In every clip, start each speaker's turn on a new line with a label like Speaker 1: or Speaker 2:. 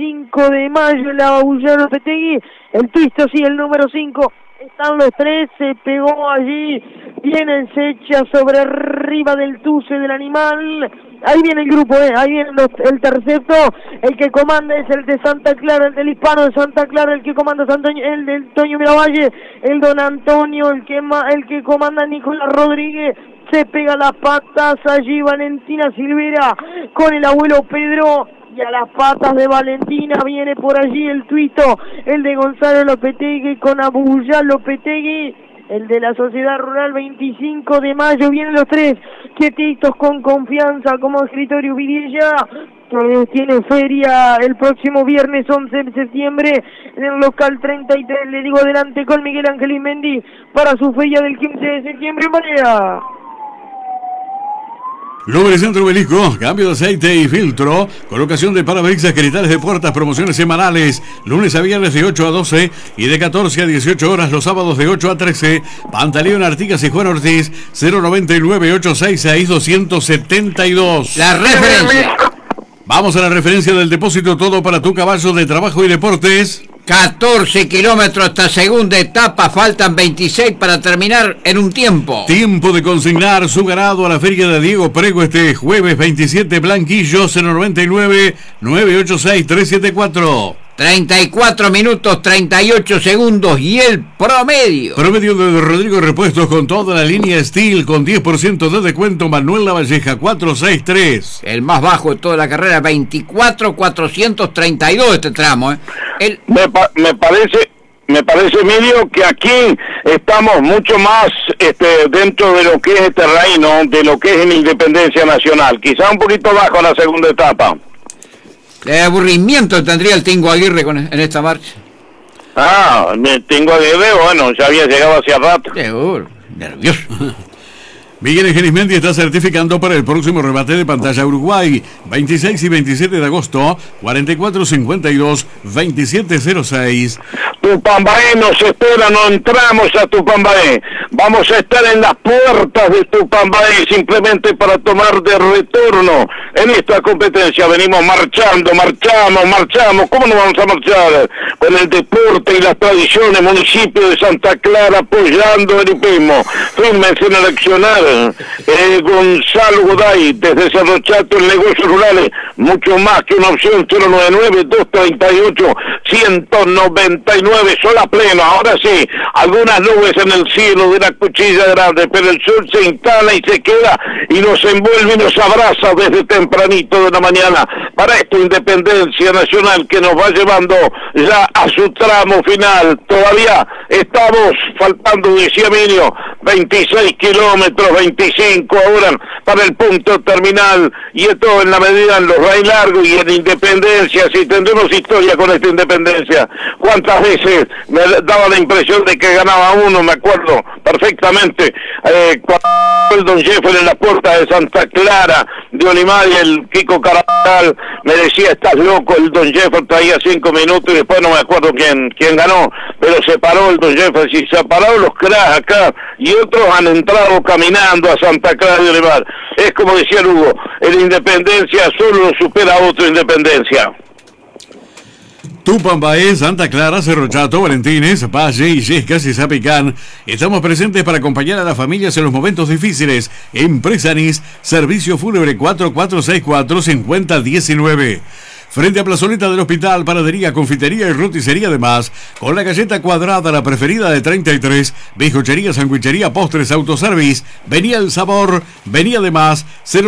Speaker 1: 25 de mayo, la Abuya Lopetegui, el Twisto sí, el número 5, están los tres, se pegó allí, viene Secha sobre arriba del tuce del animal, ahí viene el grupo, ahí viene el terceto, el que comanda es el de Santa Clara, el del Hispano de Santa Clara, el que comanda el del Toño Miravalle, el Don Antonio, el que comanda Nicolás Rodríguez, se pega las patas allí Valentina Silvera con el abuelo Pedro, y a las patas de Valentina viene por allí el Tuito, el de Gonzalo Lopetegui con Abuya Lopetegui, el de la Sociedad Rural 25 de mayo, vienen los tres quietitos con confianza como escritorio Vidilla, que tiene feria el próximo viernes 11 de septiembre en el local 33, le digo adelante con Miguel Ángel Ismendi para su feria del 15 de septiembre en Balea.
Speaker 2: Lubricentro Belisco, cambio de aceite y filtro, colocación de parabrisas, cristales de puertas, promociones semanales, lunes a viernes de 8 a 12 y de 14 a 18 horas los sábados de 8 a 13. Pantaleón Artigas y Juan Ortiz, 099-866-272.
Speaker 3: La referencia.
Speaker 2: Vamos a la referencia del depósito Todo para tu Caballo de Trabajo y Deportes.
Speaker 3: 14 kilómetros hasta segunda etapa, faltan 26 para terminar en un tiempo.
Speaker 2: Tiempo de consignar su ganado a la feria de Diego Prego este jueves 27, Blanquillo, 099-986-374.
Speaker 3: 34 minutos 38 segundos y el promedio.
Speaker 2: Promedio de Rodrigo Repuestos con toda la línea Steel con 10% de descuento. Manuel Lavalleja 463.
Speaker 3: El más bajo de toda la carrera, 24,432 este tramo.
Speaker 4: Me parece, Emilio, que aquí estamos mucho más dentro de lo que es este reino, de lo que es en Independencia Nacional. Quizá un poquito bajo la segunda etapa.
Speaker 3: ¿Qué aburrimiento tendría el Tingo Aguirre en esta marcha?
Speaker 4: El Tingo Aguirre, bueno, ya había llegado hacia rato.
Speaker 3: Seguro, nervioso.
Speaker 2: Miguel Ángel Ismendi está certificando para el próximo rebate de pantalla Uruguay, 26 y 27 de agosto, 4452-2706.
Speaker 4: Tupambaé nos espera, no entramos a Tupambaé. Vamos a estar en las puertas de Tupambaé simplemente para tomar de retorno en esta competencia. Venimos marchamos. ¿Cómo no vamos a marchar? Con el deporte y las tradiciones, municipio de Santa Clara apoyando el hipismo. Firmes en el accionar. Gonzalo Goday, desde Cerro Chato, en negocios rurales, mucho más que una opción. 099-238-199, sol a pleno. Ahora sí, algunas nubes en el cielo de la Cuchilla Grande, pero el sol se instala y se queda y nos envuelve y nos abraza desde tempranito de la mañana para esta Independencia Nacional que nos va llevando ya a su tramo final. Todavía estamos faltando, decía Emilio, 26 kilómetros, 25 ahora para el punto terminal, y esto en la medida en los Ray Largo y en Independencia. Si tendremos historia con esta Independencia, cuántas veces me daba la impresión de que ganaba uno, me acuerdo perfectamente cuando el Don Jeffer en la puerta de Santa Clara de Olimar, y el Kiko Carabajal me decía: estás loco, el Don Jeffer traía 5 minutos, y después no me acuerdo quién ganó, pero se paró el Don Jeffer. Si se ha parado los cracks acá, y otros han entrado caminando a Santa Clara de Olimar. Es como decía Hugo, el Independencia solo lo supera a otro Independencia.
Speaker 2: Tupambaé, Santa Clara, Cerro Chato, Valentines, Valle, Illescas y Zapicán. Estamos presentes para acompañar a las familias en los momentos difíciles. Empresa NIS, servicio fúnebre 4464-5019. Frente a Plazoleta del Hospital, panadería, confitería y roticería además, con la galleta cuadrada, la preferida de 33, bizcochería, sandwichería, postres, autoservice. Venía el sabor, venía además,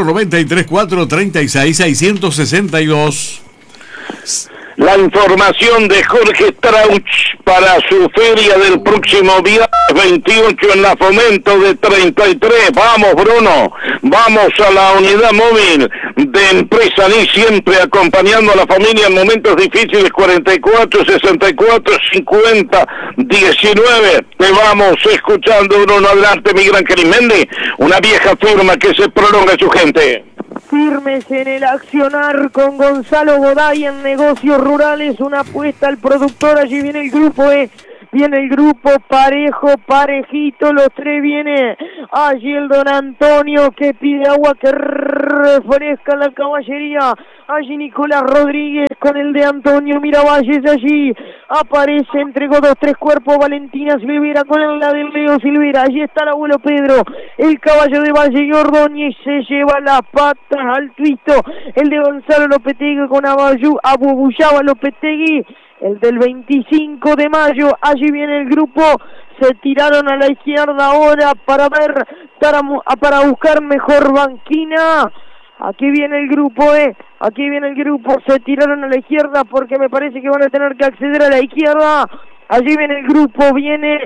Speaker 2: 093-436-662.
Speaker 4: La información de Jorge Strauch para su feria del próximo viernes 28 en la Fomento de 33. Vamos, Bruno, vamos a la unidad móvil de Empresa NIS, siempre acompañando a la familia en momentos difíciles. 44 64 50 19. Te vamos escuchando, Bruno. Adelante, Miguel Ángel Ismendi, una vieja firma que se prolonga su gente.
Speaker 1: Firmes en el accionar con Gonzalo Goday en negocios rurales, una apuesta al productor. Allí viene el grupo viene el grupo parejo, parejito, los tres, viene allí el Don Antonio que pide agua que refresca la caballería, allí Nicolás Rodríguez con el de Antonio Miravalles, allí aparece, entregó 2-3 cuerpos Valentina Silvera con la del Leo Silvera, allí está el abuelo Pedro, el caballo de Valle y Ordóñez se lleva las patas al twisto, el de Gonzalo Lopetegui con Abubuyaba Lopetegui, el del 25 de mayo, allí viene el grupo, se tiraron a la izquierda ahora para ver, para buscar mejor banquina. Aquí viene el grupo, aquí viene el grupo, se tiraron a la izquierda porque me parece que van a tener que acceder a la izquierda. Allí viene el grupo, viene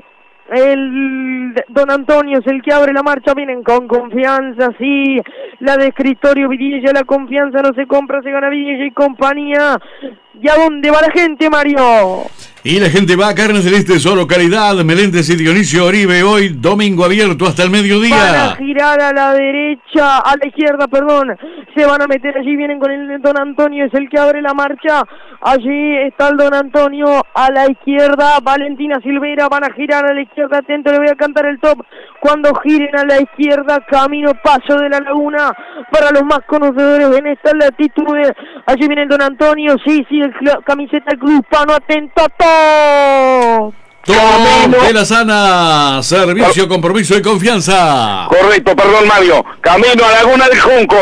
Speaker 1: el Don Antonio, es el que abre la marcha, vienen con confianza, sí, la de Escritorio Vidilla, la confianza no se compra, se gana Vidilla y compañía. ¿Y a dónde va la gente, Mario?
Speaker 2: Y la gente va a Carne Celeste, Solo Caridad, Meléndez y Dionisio Oribe, hoy domingo abierto hasta el mediodía.
Speaker 1: Van a girar a la derecha, a la izquierda, perdón, se van a meter allí, vienen con el Don Antonio, es el que abre la marcha, allí está el Don Antonio, a la izquierda, Valentina Silvera, van a girar a la izquierda, atento, le voy a cantar el top, cuando giren a la izquierda, camino Paso de la Laguna, para los más conocedores en esta latitud, allí viene el Don Antonio, sí, camiseta Cruzpano, atento a todo.
Speaker 2: Todo de la Sana, servicio, compromiso y confianza.
Speaker 4: Correcto, perdón Mario, camino a Laguna del Junco.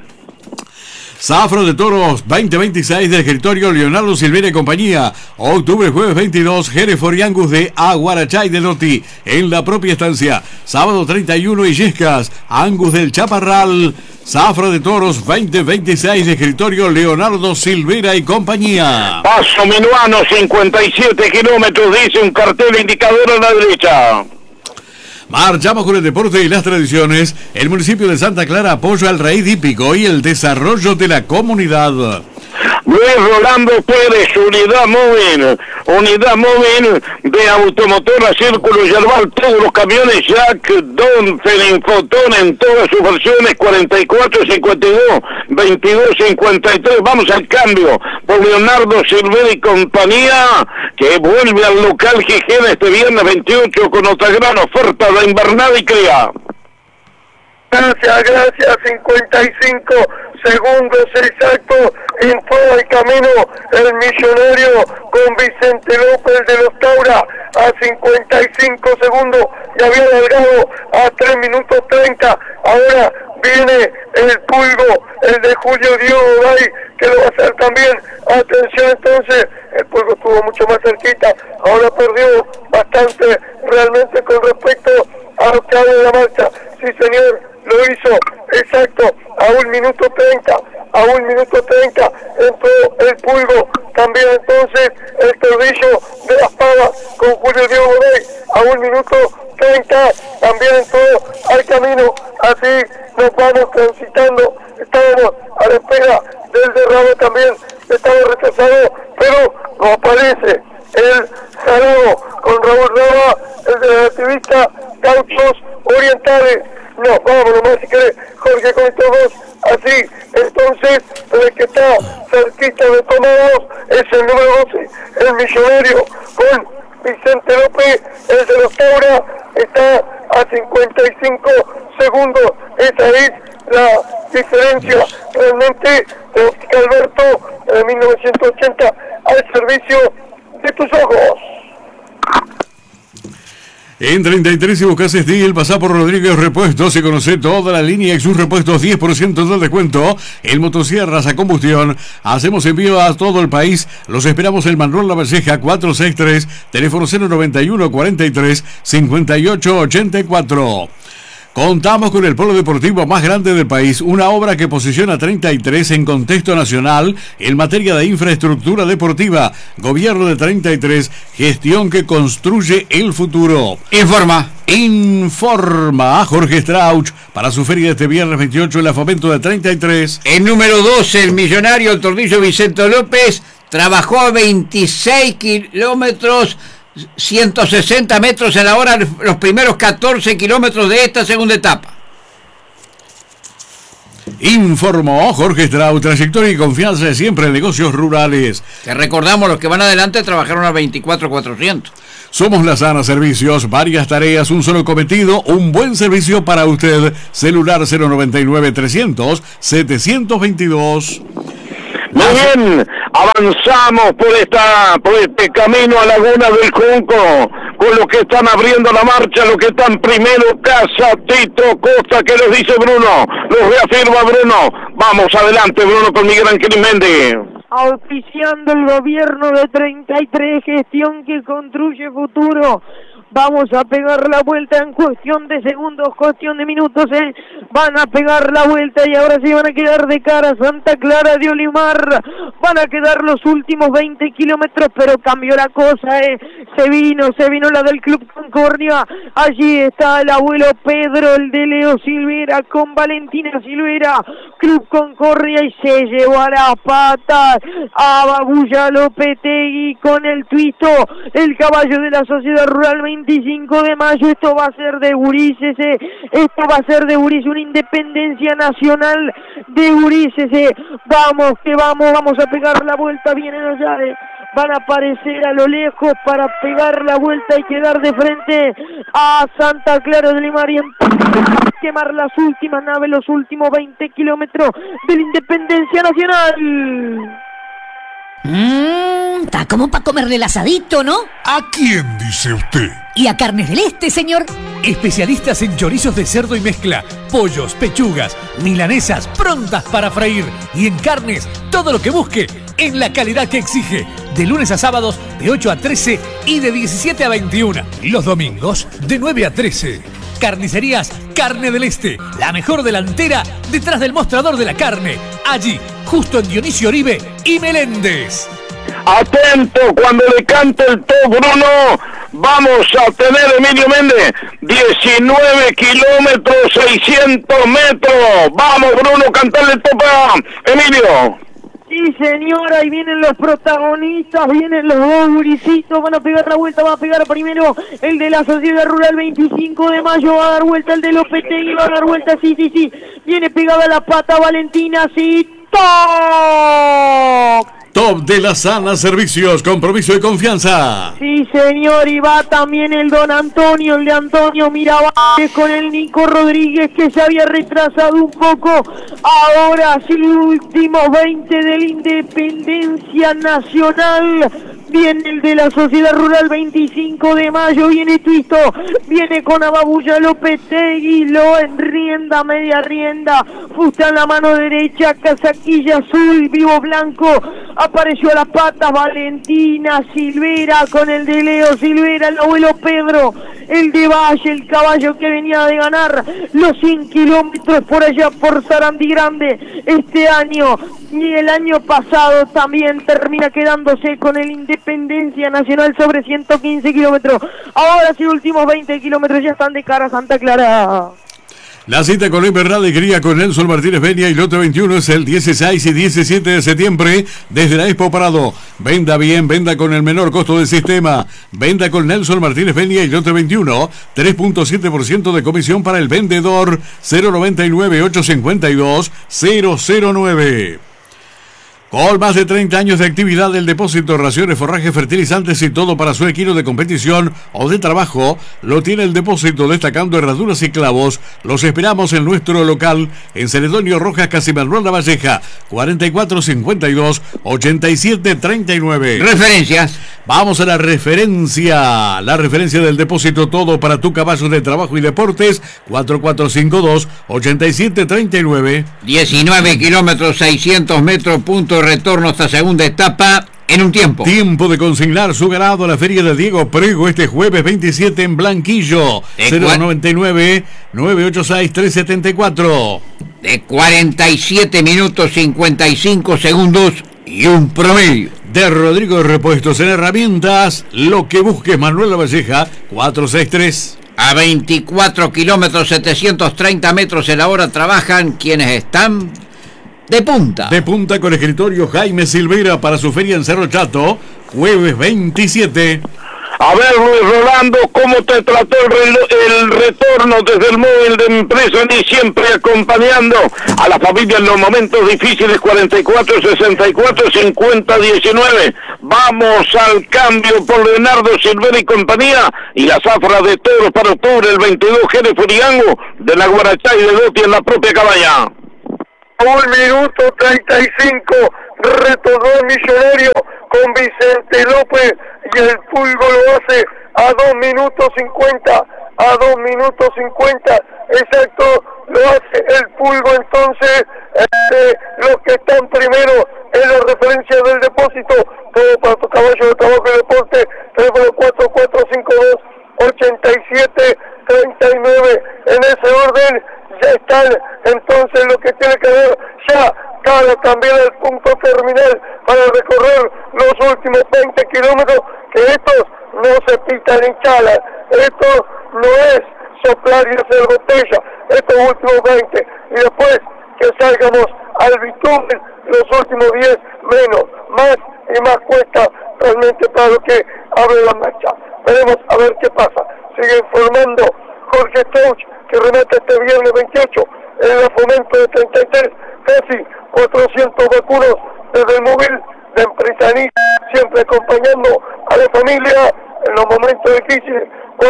Speaker 2: Zafra de Toros 2026 del escritorio Leonardo Silvera y compañía. Octubre, jueves 22, Hereford y Angus de Aguarachay de Noti en la propia estancia. Sábado 31, Illescas, Angus del Chaparral. Zafra de Toros 2026 de escritorio Leonardo Silvera y compañía.
Speaker 4: Paso Minuano, 57 kilómetros, dice un cartel indicador a la derecha.
Speaker 2: Marchamos con el deporte y las tradiciones. El municipio de Santa Clara apoya al raíz hípico y el desarrollo de la comunidad.
Speaker 4: Luis Rolando Pérez, unidad móvil de automotora Círculo Yerbal, todos los camiones Jack, Donfen, Infotón en todas sus versiones, 44, 52, 22, 53, vamos al cambio, por Leonardo Silvera y compañía, que vuelve al local Gijena este viernes 28 con otra gran oferta de invernada y cría.
Speaker 5: Gracias, 55 segundos exactos en todo el camino, el millonario con Vicente López de los Taura a 55 segundos, y había alargado a 3 minutos 30, ahora viene el Pulgo, el de Julio Diego Day, que lo va a hacer también, atención entonces, el Pulgo estuvo mucho más cerquita, ahora perdió bastante realmente con respecto a lo que habla de la marcha, sí señor, lo hizo, exacto, a 1 minuto 30, entró el Pulgo, también entonces el Tordillo de las Pavas con Julio Diego Rey, a 1 minuto 30, también entró al camino, así nos vamos transitando, estábamos a la espera del derrame también, estaba rechazado, pero no aparece el saludo con Raúl Raba, el de la activista Gauchos Orientales. No, vámonos más si querés, Jorge, con estos dos, así, entonces, el que está cerquita de tomados es el número 12, el millonario, con Vicente López, el de los Taura, está a 55 segundos, esa es la diferencia, realmente, de Alberto, de 1980, al servicio de tus ojos.
Speaker 2: En 33 y buscas Estil, pasá por Rodríguez Repuestos y conoce toda la línea y sus repuestos 10% de descuento en motosierras a combustión. Hacemos envío a todo el país. Los esperamos en Manuel Lavalleja 463, teléfono 091 43 58 84. Contamos con el polo deportivo más grande del país, una obra que posiciona a 33 en contexto nacional en materia de infraestructura deportiva. Gobierno de 33, gestión que construye el futuro. Informa a Jorge Strauch para su feria de este viernes 28 en la Fomento de 33.
Speaker 3: El número 12, el millonario, el Tordillo Vicente López, trabajó a 26 kilómetros 160 metros a la hora los primeros 14 kilómetros de esta segunda etapa.
Speaker 2: Informó Jorge Strauss, trayectoria y confianza siempre en negocios rurales.
Speaker 3: Que recordamos, los que van adelante trabajaron a 24,400.
Speaker 2: Somos La Sana Servicios, varias tareas, un solo cometido, un buen servicio para usted. Celular 099-300-722.
Speaker 4: Muy bien, avanzamos por este camino a Laguna del Junco, con los que están abriendo la marcha, los que están primero, Casa Tito Costa, ¿qué les dice Bruno? Los reafirma Bruno. Vamos adelante, Bruno, con Miguel Ángel Méndez.
Speaker 1: Auspiciando el gobierno de 33, gestión que construye futuro. Vamos a pegar la vuelta en cuestión de segundos, cuestión de minutos, van a pegar la vuelta y ahora sí van a quedar de cara a Santa Clara de Olimar. Van a quedar los últimos 20 kilómetros, pero cambió la cosa, se vino la del Club Concordia. Allí está el abuelo Pedro, el de Leo Silvera con Valentina Silvera, Club Concordia, y se llevó a las patas a Babulla Lopetegui con el Twisto, el caballo de la Sociedad Rural 25 de mayo. Esto va a ser de gurises, una independencia nacional de gurises. Vamos a pegar la vuelta, vienen allá, van a aparecer a lo lejos para pegar la vuelta y quedar de frente a Santa Clara de Olimar y quemar las últimas naves, los últimos 20 kilómetros de la independencia nacional.
Speaker 6: Está como para comerle el asadito, ¿no?
Speaker 7: ¿A quién dice usted?
Speaker 6: ¿Y a Carnes del Este, señor?
Speaker 8: Especialistas en chorizos de cerdo y mezcla, pollos, pechugas, milanesas prontas para freír. Y en carnes, todo lo que busque en la calidad que exige. De lunes a sábados, de 8 a 13 y de 17 a 21. Los domingos, de 9 a 13. Carnicerías Carne del Este, la mejor delantera detrás del mostrador de la carne. Allí, justo en Dionisio Oribe y Meléndez.
Speaker 4: Atento cuando le cante el top, Bruno. Vamos a tener, Emilio Méndez, 19 kilómetros, 600 metros. Vamos, Bruno, cantarle el top a Emilio.
Speaker 1: Sí, señora, ahí vienen los protagonistas, vienen los dos gurisitos, van a pegar la vuelta, va a pegar primero el de la Sociedad Rural 25 de mayo, va a dar vuelta el de Lopetegui, va a dar vuelta, sí, viene pegada la pata Valentina, sí, ¡toc!
Speaker 2: Top de La Sana Servicios, compromiso y confianza.
Speaker 1: Sí, señor, y va también el don Antonio, el de Antonio Mirabales con el Nico Rodríguez, que se había retrasado un poco. Ahora sí, los últimos 20 de la Independencia Nacional. Viene el de la Sociedad Rural 25 de mayo, viene Twisto, viene con Ababulla Lopetegui, lo enrienda, media rienda, fusta en la mano derecha, casaquilla azul, vivo blanco, apareció a las patas Valentina Silvera con el de Leo Silvera, el abuelo Pedro, el de Valle, el caballo que venía de ganar los 100 kilómetros por allá por Sarandí Grande este año, y el año pasado también termina quedándose con el Independencia Nacional sobre 115 kilómetros. Ahora sí, últimos 20 kilómetros ya están de cara a Santa Clara.
Speaker 2: La cita con la Invernal de Cría con Nelson Martínez Peña y Lote 21 es el 16 y 17 de septiembre desde la Expo Prado. Venda bien, venda con el menor costo del sistema. Venda con Nelson Martínez Peña y Lote 21, 3.7% de comisión para el vendedor, 099-852-009. Con más de 30 años de actividad, el depósito, raciones, forraje, fertilizantes y todo para su equipo de competición o de trabajo, lo tiene el depósito, destacando herraduras y clavos. Los esperamos en nuestro local, en Celedonio Rojas, Casi Manuel La Valleja, 4452-8739.
Speaker 3: Referencias.
Speaker 2: Vamos a la referencia del depósito, todo para tu caballo de trabajo y deportes, 4452-8739.
Speaker 3: 19 kilómetros, 600 metros, punto de retorno hasta segunda etapa en un tiempo.
Speaker 2: Tiempo de consignar su ganado a la Feria de Diego Prego este jueves 27 en Blanquillo, 099-986-374.
Speaker 3: De 47 minutos 55 segundos y un promedio.
Speaker 2: De Rodrigo Repuestos en Herramientas, lo que busques, Manuel La Valleja, 463.
Speaker 3: A 24 kilómetros 730 metros en la hora trabajan quienes están de punta.
Speaker 2: De punta con escritorio Jaime Silvera para su feria en Cerro Chato, jueves 27.
Speaker 4: A ver, Luis Rolando, ¿cómo te trató el retorno desde el móvil de empresa ni siempre acompañando a la familia en los momentos difíciles? 44-64-50-19. Vamos al cambio por Leonardo Silvera y compañía y la zafra de toros para octubre, el 22 Jerez Furiango de la Guarachay de Doti en la propia cabaña.
Speaker 5: 1 minuto 35, retornó el Millonario con Vicente López y el Pulgo lo hace a 2 minutos 50, a 2 minutos 50, exacto, lo hace el Pulgo. Entonces, los que están primero en la referencia del depósito, todo para tu caballo de trabajo y deporte, teléfono 4452-8739, en ese orden ya están entonces lo que tiene que ver ya cara también al punto terminal para recorrer los últimos 20 kilómetros, que estos no se pitan en chala, esto no es soplar y hacer botella, estos últimos 20, y después que salgamos al bitumen, los últimos 10 menos, más y más cuesta realmente para lo que abre la marcha. Veremos a ver qué pasa. Sigue informando Jorge Touch, que remata este viernes 28 en el fomento de 33, casi 400 vacunos desde el móvil de Empresaní, siempre acompañando a la familia en los momentos difíciles.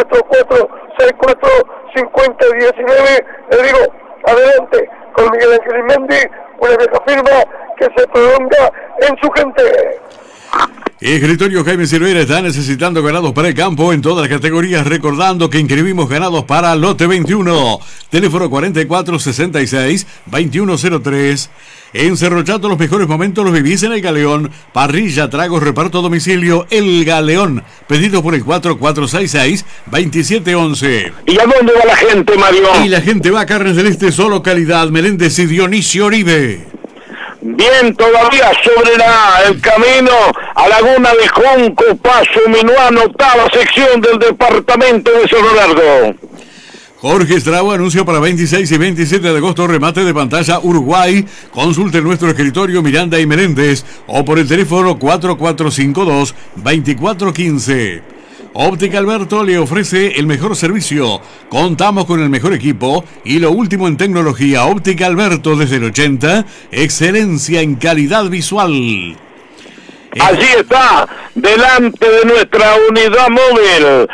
Speaker 5: 44-64-50-19, le digo, adelante con Miguel Ángel Mendy, una vieja firma que se prolonga en su gente.
Speaker 2: Escritorio Jaime Silvera está necesitando ganados para el campo en todas las categorías, recordando que inscribimos ganados para lote 21, teléfono 4466-2103. En Cerro Chato los mejores momentos los vivís en El Galeón, parrilla, tragos, reparto a domicilio, El Galeón, pedido por el 4466-2711.
Speaker 4: ¿Y a dónde va la gente, Mario?
Speaker 2: Y la gente va a Carnes del Este, solo calidad, Meléndez y Dionisio Oribe.
Speaker 4: Bien, todavía sobre el camino a Laguna de Junco, Paso Minuano, octava sección del departamento de Cerro Largo.
Speaker 2: Jorge Estrabo anuncia para 26 y 27 de agosto remate de pantalla Uruguay. Consulte nuestro escritorio Miranda y Meléndez o por el teléfono 4452-2415. Óptica Alberto le ofrece el mejor servicio. Contamos con el mejor equipo y lo último en tecnología. Óptica Alberto desde el 80, excelencia en calidad visual.
Speaker 4: Allí está, delante de nuestra unidad móvil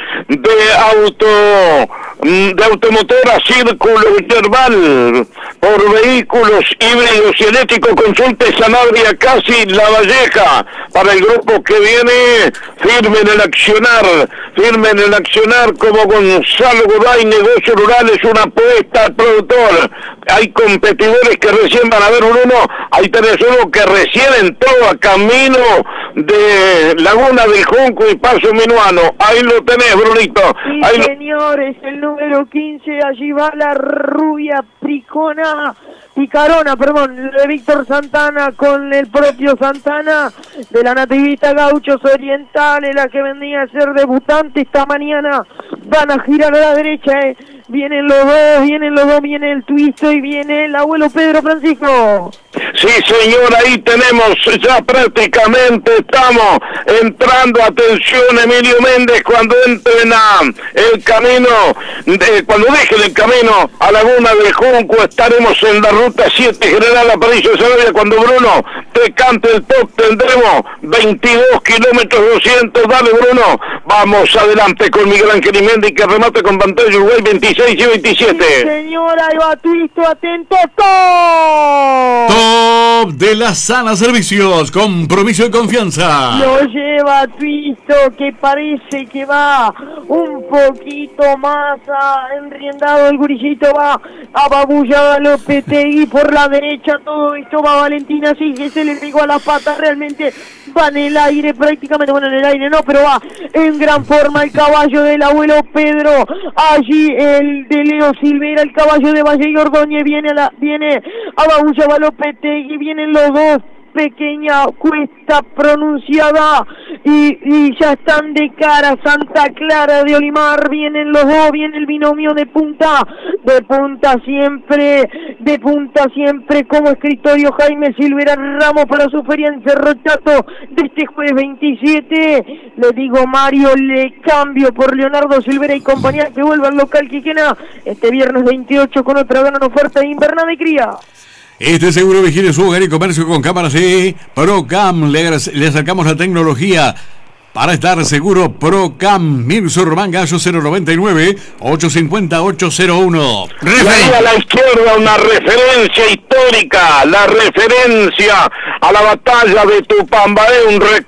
Speaker 4: de automotora Círculo Yerbal, por vehículos híbridos y eléctricos. Consulte Sanabria Casi La Valleja, para el grupo que viene firme en el accionar como Gonzalo Goday, Negocios Rurales, una apuesta al productor. Hay competidores que recién van a ver uno, ahí tenés uno que recién entró a camino de Laguna del Junco y Paso Minuano. Ahí lo tenés, Brunito.
Speaker 1: Sí,
Speaker 4: ahí
Speaker 1: señor, es el número 15, allí va la rubia Picarona, de Víctor Santana con el propio Santana de la Nativita Gauchos Orientales, la que vendría a ser debutante esta mañana. Van a girar a la derecha, vienen los dos, viene el Twisto y viene el abuelo Pedro Francisco.
Speaker 4: Sí, señor, ahí tenemos, ya prácticamente estamos entrando. Atención, Emilio Méndez, cuando entren a el camino, cuando dejen el camino a Laguna del Junco, estaremos en la ruta 7 General Aparicio de Sarabia. Cuando Bruno te cante el top, tendremos 22 kilómetros 200. Dale, Bruno, vamos adelante con Miguel Ángel Méndez, que remate con pantalla Uruguay 26 y 27.
Speaker 1: Sí, señor, ahí va Twisto, atento, ¡top!
Speaker 2: Top de la Sana Servicios, compromiso y confianza.
Speaker 1: Lo lleva Twisto, que parece que va un poquito más enriendado. El gurillito va a Babulla Lopetegui por la derecha. Todo esto va Valentina, sí, que se le pegó a la pata. Realmente va en el aire prácticamente, bueno, en el aire no, pero va en gran forma el caballo del abuelo Pedro. Allí el de Leo Silvera, el caballo de Valle y Ordóñez viene a Babulla Lopetegui, vienen los dos. Pequeña cuesta pronunciada y ya están de cara Santa Clara de Olimar, vienen los dos, viene el binomio de punta siempre como escritorio Jaime Silvera Ramos para su feria en Cerro Chato de este jueves 27. Le digo Mario, le cambio por Leonardo Silvera y compañía que vuelve al local Quiquena este viernes 28 con otra gran oferta de invernada de cría.
Speaker 2: Este seguro vigile su hogar y comercio con cámaras y Procam. Le acercamos la tecnología para estar seguro. Procam, Mirso Román Gallo 099 850 801.
Speaker 4: A la izquierda una referencia histórica, la referencia a la batalla de Tupambaé, un